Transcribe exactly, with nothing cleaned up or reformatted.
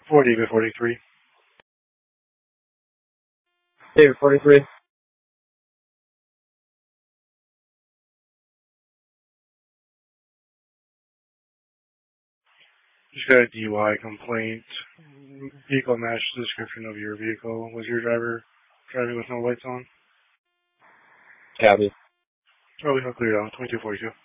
four David forty-three. David forty-three. Just got a D U I complaint. Vehicle matched the description of your vehicle. Was your driver driving with no lights on? Copy. Oh, we have cleared out. twenty-two forty-two.